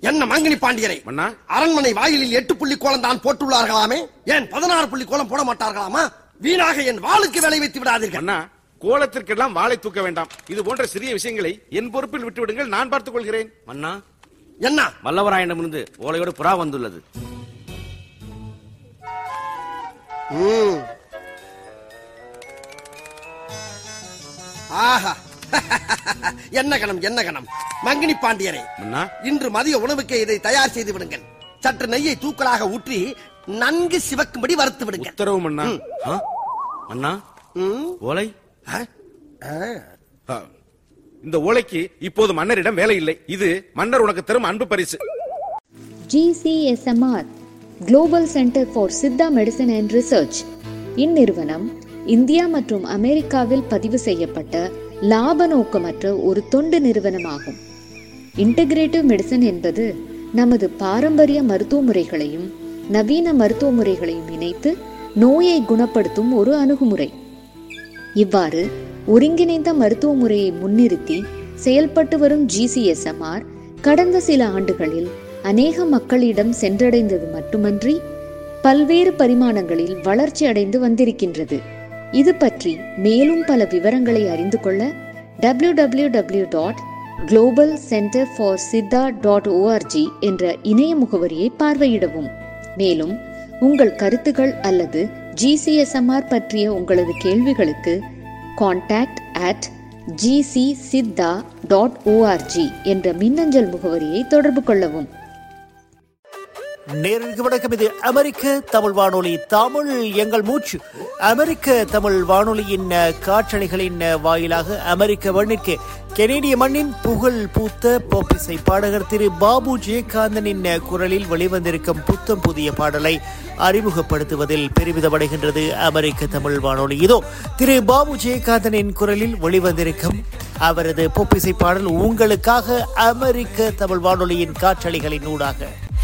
என்ன மங்கினி பாண்டியரை, மன்னா, அரண்மனை வாயிலில் 8 புள்ளி கோலம் தான் போட்டுள்ளார்களாமே, ஏன் 16 புள்ளி கோலம் போட மாட்டார்களாமா? வீணாக என் வாளுக்கு வேலை வைத்து விடாதீர்கள். மன்னா, கோலத்திற்கெல்லாம் வாளை தூக்க வேண்டாம். இது போன்ற சிறிய விஷயங்களை என் பொறுப்பில் விட்டு விடுங்கள், நான் பார்த்துக் கொள்கிறேன். மன்னா, என்ன? வல்லவராயனிடமிருந்து ஓலையோடு புறா வந்துள்ளது. ஆஹா, என்ன கணம், என்ன கணம். மங்கினி பாண்டியரை, மன்னா, இன்று மதிய உணவுக்கு இதை தயார் செய்து விடுங்கள். சற்று நெய்யை தூக்கலாக ஊற்றி நன்கு சிவக்கும்படி வறுத்து விடுங்கள். உத்தரவு மன்னா. மன்னா, ஓலை. இந்த ஓலைக்கு இப்போது மன்னரிடம் வேலை இல்லை. இது மன்னர் உனக்கு தரும் அன்பு பரிசு. GCSMR Global Center for Siddha medicine and research இந்நிறுவனம் இந்தியா மற்றும் அமெரிக்காவில் பதிவு செய்யப்பட்ட லாப நோக்கமற்ற ஒரு தொண்டு நிறுவனமாகும். இன்டகிரேட்டிவ் மெடிசன் என்பது நமது பாரம்பரிய மருத்துவ முறைகளையும் நவீன மருத்துவ முறைகளையும் இணைத்து நோயை குணப்படுத்தும் ஒரு அணுகுமுறை. இவ்வாறு ஒருங்கிணைந்த மருத்துவ முறையை முன்னிறுத்தி செயல்பட்டு வரும் GCSMR கடந்த சில ஆண்டுகளில் அநேக மக்களிடம் சென்றடைந்தது மட்டுமன்றி பல்வேறு பரிமாணங்களில் வளர்ச்சி அடைந்து வந்திருக்கின்றது. இது பற்றி மேலும் பல விவரங்களை அறிந்து கொள்ள www.globalcenterforsiddha.org என்ற இணைய முகவரியை பார்வையிடவும். மேலும் உங்கள் கருத்துகள் அல்லது GCSMR பற்றிய உங்களது கேள்விகளுக்கு contact@gcsiddha.org என்ற மின்னஞ்சல் முகவரியை தொடர்பு கொள்ளவும். நேருக்கு வணக்கம். இது அமெரிக்க தமிழ் வானொலி, தமிழ் எங்கள் மூச்சு. அமெரிக்க தமிழ் வானொலியின் காற்றலைகளின் வாயிலாக அமெரிக்க மண்ணிற்கு கெனேடிய மண்ணின் புகழ் பூத்த பாப் இசை பாடகர் திரு பாபு ஜெயகாந்தனின் குரலில் வெளிவந்திருக்கும் புத்தம் புதிய பாடலை அறிமுகப்படுத்துவதில் பெருமிதமடைகின்றது அமெரிக்க தமிழ் வானொலி. இதோ திரு பாபு ஜெயகாந்தனின் குரலில் வெளிவந்திருக்கும் அவரது பாப் இசை பாடல் உங்களுக்காக அமெரிக்க தமிழ் வானொலியின் காற்றலைகளின் ஊடாக.